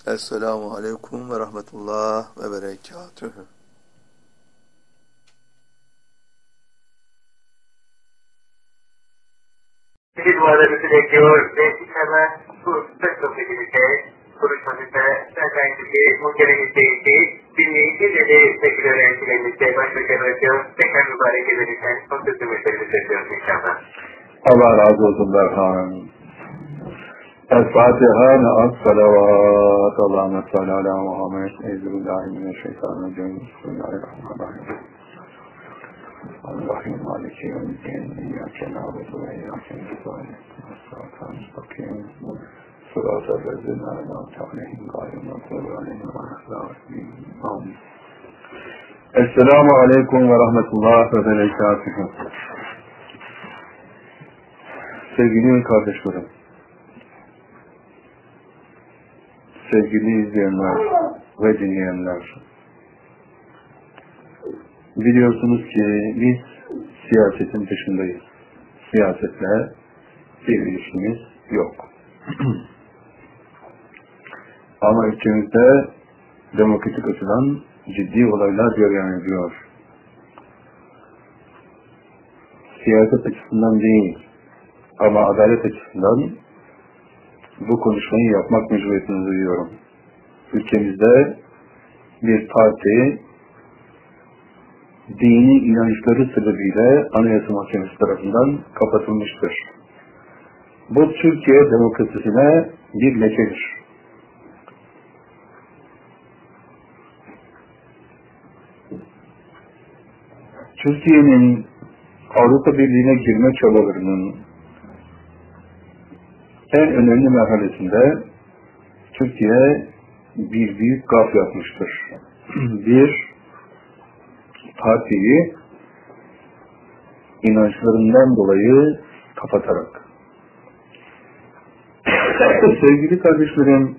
Esselamu Aleyküm ve Rahmetullah ve Berekatühü. Dualarınızı bekliyor ve hemen bu söz sohbetimizde konuşmamızda zaten muhterem izleyici, dinleyici ve de sevgili öğrencilerimizle başlayacağım ediyor. Tekrar mübarek edilirken son sözümüzlerimizi söylüyoruz inşallah. Allah razı olsun Berhan. El-Fatiha me'as salavat. Allahümme salli ala Muhammed. Euzubillahimineşşeytanirracim. Bismillahirrahmanirrahim. Allahümme maliki yevmiddin. İyyâke na'budu ve iyyâke nestaîn. Es-sirâtal mustakîm. Sıratal lezîne en'amte aleyhim gâyril mağdûbi aleyhim ve'lâ-ddâllîn. Amin. Esselamu aleyküm ve rahmetullah ve berekatühü. Sevgili kardeşlerim, sevgili izleyenler ve dinleyenler, biliyorsunuz ki biz siyasetin dışındayız. Siyasetle bir ilişkimiz yok. Ama ülkemizde demokratik açıdan ciddi olaylar cereyan ediyor. Siyaset açısından değil, ama adalet açısından bu konuşmayı yapmak mecburiyetini duyuyorum. Ülkemizde bir parti dini inançları sebebiyle Anayasa Mahkemesi tarafından kapatılmıştır. Bu Türkiye demokrasisine bir lekedir. Türkiye'nin Avrupa Birliği'ne girme çabalarının en önemli merhalesinde Türkiye bir büyük gaf yapmıştır. Bir partiyi inançlarından dolayı kapatarak. Sevgili kardeşlerim,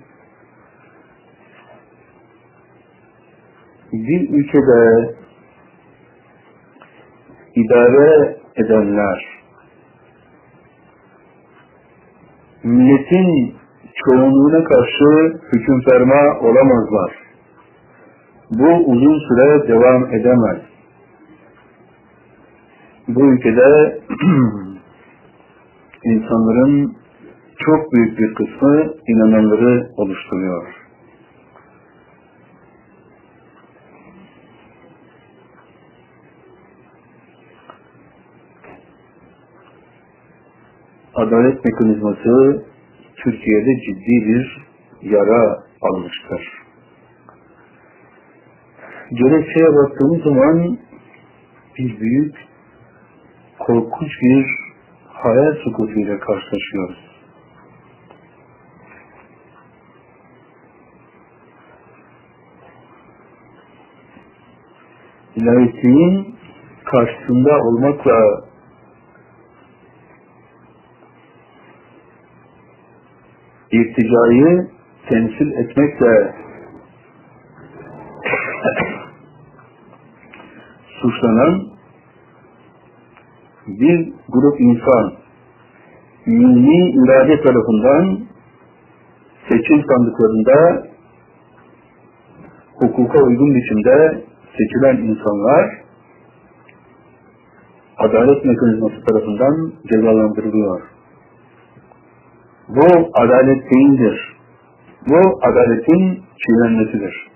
bir ülkede idare edenler milletin çoğunluğuna karşı hükümferma olamazlar. Bu uzun süre devam edemez. Bu ülkede insanların çok büyük bir kısmı inananları oluşturuyor. Adalet mekanizması Türkiye'de ciddi bir yara almıştır. Gerekçeye baktığımız zaman bir büyük, korkunç bir hayal sukutuyla karşılaşıyoruz. Laikliğin karşısında olmakla irticayı temsil etmekle suçlanan bir grup insan milli irade tarafından seçim sandıklarında hukuka uygun biçimde seçilen insanlar adalet mekanizması tarafından cezalandırılıyor. Bu adalet değildir. Bu adaletin çiğnenmesidir.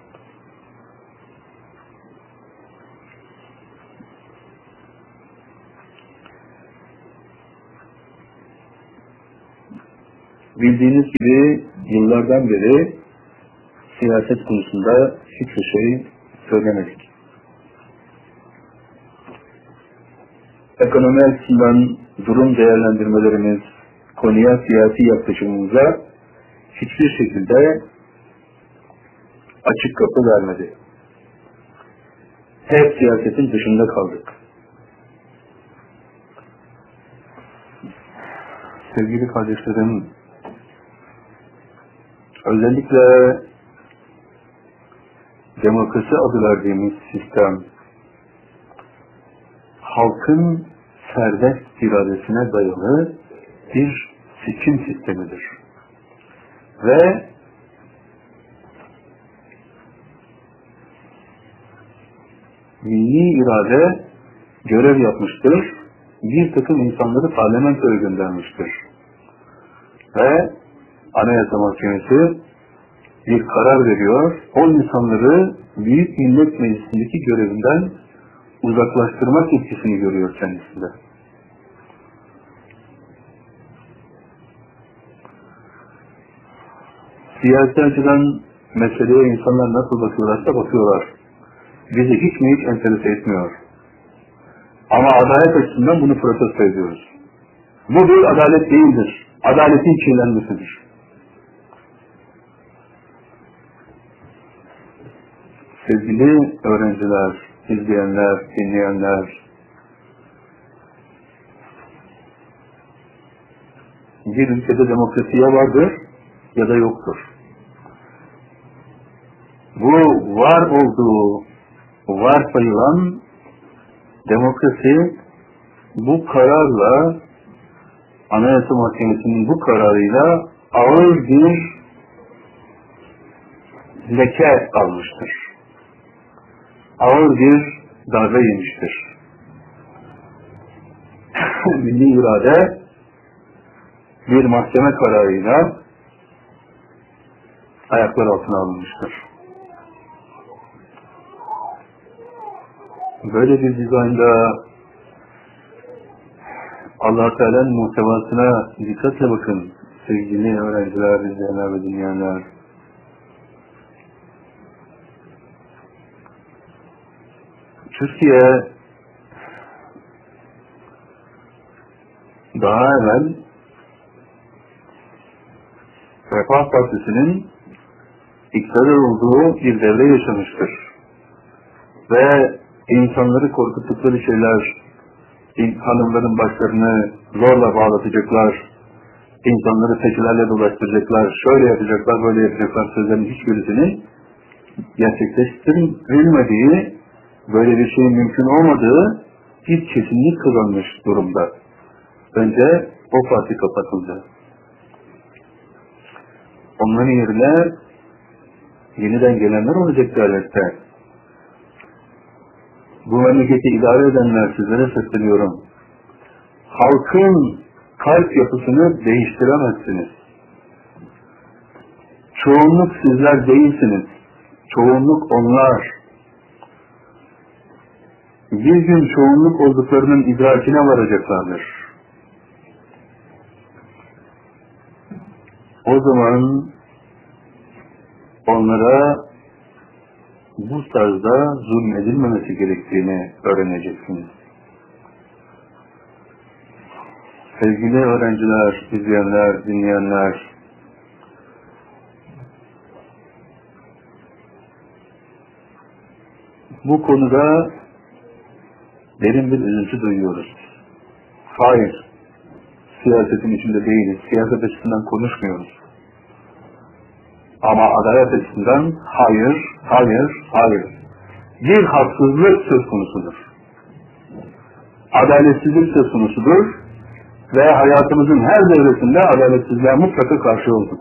Bildiğiniz gibi yıllardan beri siyaset konusunda hiçbir şey söylemedik. Ekonomi açısından durum değerlendirmelerimiz, konuya siyasi yaklaşımımıza hiçbir şekilde açık kapı vermedi. Hep siyasetin dışında kaldık. Sevgili kardeşlerim, özellikle demokrasi adı verdiğimiz sistem, halkın serbest iradesine dayalı bir seçim sistemidir. Ve milli irade görev yapmıştır. Bir takım insanları parlamentoya göndermiştir. Ve Anayasa Mahkemesi bir karar veriyor. O insanları Büyük Millet Meclisi'ndeki görevinden uzaklaştırmak yetkisini görüyor kendisinde. Siyasi açıdan meseleye insanlar nasıl bakıyorlarsa bakıyorlar. Bizi hiç mi hiç enterese etmiyor. Ama adalet açısından bunu protesto ediyoruz. Bu bir adalet değildir. Adaletin kirlenmesidir. Sevgili öğrenciler, izleyenler, dinleyenler, bir ülkede demokrasi ya vardır ya da yoktur. Bu var olduğu varsayılan demokrasi bu kararla, Anayasa Mahkemesi'nin bu kararıyla ağır bir leke almıştır. Ağır bir darbe yemiştir. Milli irade bir mahkeme kararıyla ayaklar altına alınmıştır. Böyle bir dizaynda Allah-u Teala'nın muhtevasına dikkatle bakın sevgili öğrenciler, izleyenler ve dinleyenler. Türkiye daha evvel Refah Partisi'nin iktidar olduğu bir devre yaşamıştır. Ve insanları korkuttukları şeyler, hanımların başlarını zorla bağlatacaklar, insanları tekilerle dolaştıracaklar, şöyle yapacaklar, böyle yapacaklar sözlerin hiçbirisinin gerçekleştirilmediği, böyle bir şeyin mümkün olmadığı bir kesinlik kazanmış durumda. Önce o parti kapatıldı. Onların yerine yeniden gelenler olacaktı elbette. Bu memleketi idare edenler, sizlere sesleniyorum. Halkın kalp yapısını değiştiremezsiniz. Çoğunluk sizler değilsiniz. Çoğunluk onlar. Bir gün çoğunluk olduklarının idrakine varacaklardır. O zaman onlara bu tarzda zulmedilmemesi gerektiğini öğreneceksiniz. Sevgili öğrenciler, izleyenler, dinleyenler, bu konuda derin bir üzüntü duyuyoruz. Hayır, siyasetin içinde değiliz, siyaset açısından konuşmuyoruz. Ama adalet açısından hayır, hayır, hayır. Bir haksızlık söz konusudur. Adaletsizlik söz konusudur ve hayatımızın her devresinde adaletsizliğe mutlaka karşı olduk.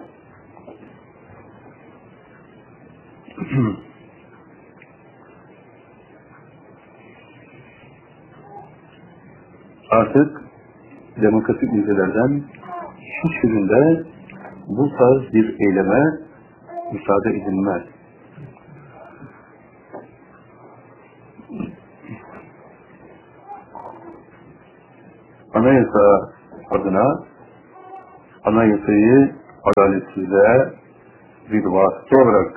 Artık demokratik ülkelerden hiçbirinde bu tarz bir eyleme müsaade edilmez. Anayasa adına anayasayı adaletsizliğe bir vasıta olarak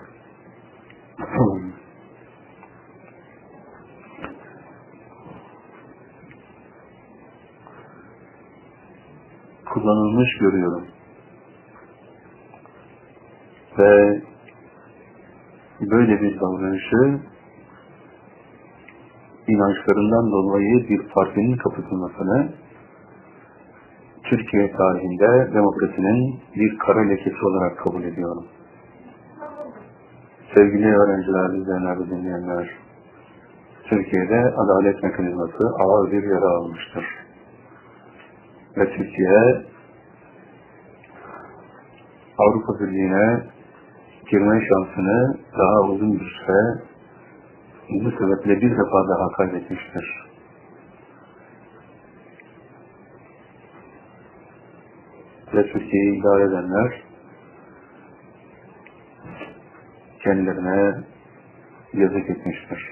kullanılmış görüyorum. Ve böyle bir davranışı inançlarından dolayı bir partinin kapatılmasını Türkiye tarihinde demokrasinin bir kara lekesi olarak kabul ediyorum. Sevgili öğrenciler, izleyenler ve dinleyenler, Türkiye'de adalet mekanizması ağır bir yara almıştır. Ve Türkiye Avrupa Birliği'ne girme şansını daha uzun bir süre bu sebeple bir defa daha kaybetmiştir. Ve Türkiye'yi idare edenler kendilerine yazık etmiştir.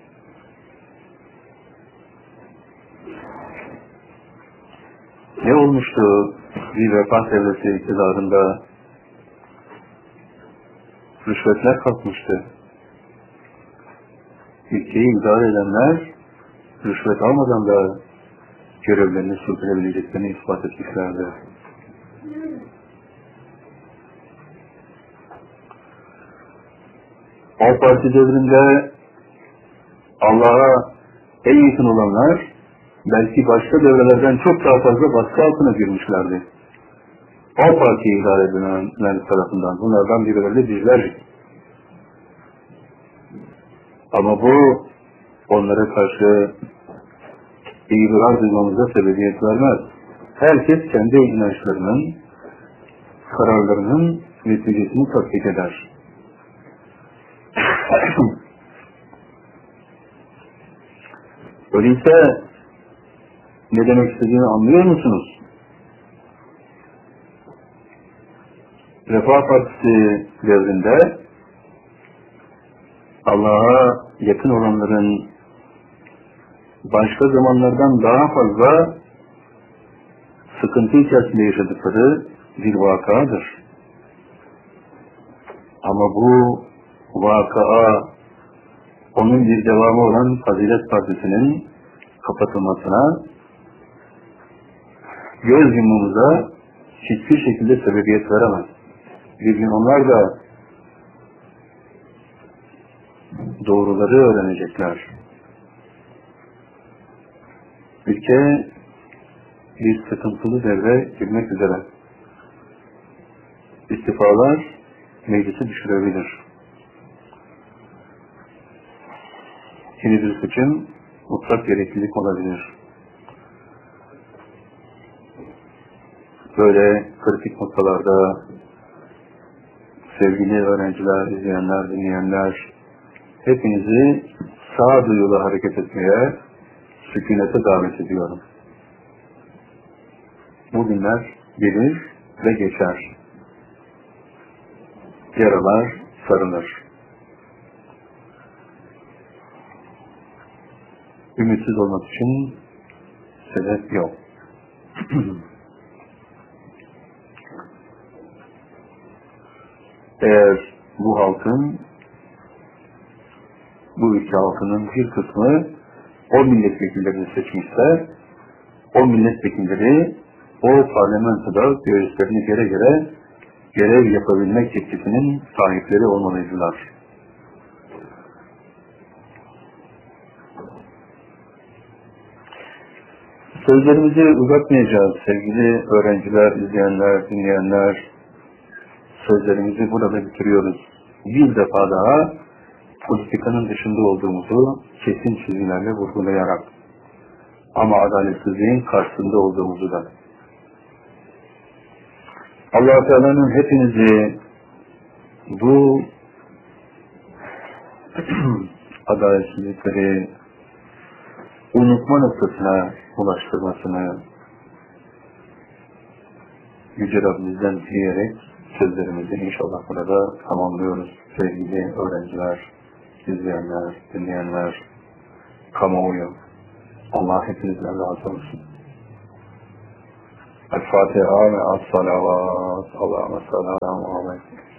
Ne olmuştu bir refah devleti iktidarında? Rüşvetler kalkmıştı. Ülkeyi idare edenler rüşvet almadan da görevlerini sürdürebileceklerini ispat etmişlerdi. O parti devrinde Allah'a en yakın olanlar belki başka devrelerden çok daha fazla baskı altına girmişlerdi. O partiyi idare edilenler tarafından bunlardan birileri bizler. Ama bu onlara karşı itiraz duymamıza sebebiyet vermez. Herkes kendi inançlarının, kararlarının neticesini tatbik eder. Öyleyse ne demek istediğini anlıyor musunuz? Refah Partisi devrinde Allah'a yakın olanların başka zamanlardan daha fazla sıkıntı içerisinde yaşadıkları bir vakadır. Ama bu vakaa onun bir devamı olan Fazilet Partisi'nin kapatılmasına, göz yummamıza hiçbir şekilde sebebiyet veremez. Bir gün onlar da doğruları öğrenecekler. Ülke bir sıkıntılı devre girmek üzere. İstifalar meclisi düşürebilir. Yeni bir seçim mutlak gereklilik olabilir. Böyle kritik noktalarda sevgili öğrenciler, izleyenler, dinleyenler, hepinizi sağduyulu hareket etmeye, sükunete davet ediyorum. Bu günler gelir ve geçer. Yaralar sarılır. Ümitsiz olmak için sebep yok. Eğer bu halkın, bu ülke halkının bir kısmı o milletvekillerini seçmişse, o milletvekilleri o parlamentoda göğüslerini gere gere görev yapabilmek yetkisinin sahipleri olmalıydılar. Sözlerimizi uzatmayacağız sevgili öğrenciler, izleyenler, dinleyenler. Sözlerimizi burada bitiriyoruz. Bir defa daha politikanın dışında olduğumuzu kesin çizgilerle vurgulayarak, ama adaletsizliğin karşısında olduğumuzu da. Allah-u Teala'nın hepinizi bu adaletsizlikleri unutma noktasına ulaştırmasını Yüce Rabbimizden dileyerek sözlerimizi inşallah burada tamamlıyoruz. Sevgili öğrenciler, izleyenler, dinleyenler, kamuoyu, Allah hepinizden razı olsun. El-Fatiha ve as-salavat. Allahümme sallallahu aleyhi ve sellem.